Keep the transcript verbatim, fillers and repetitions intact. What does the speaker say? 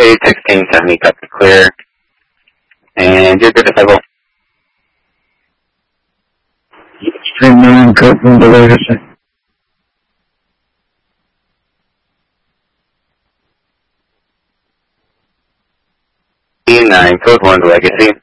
eight sixteen seventy, copy clear. And you're good to cycle. Stream nine, code from the latest. nine, code one, the legacy.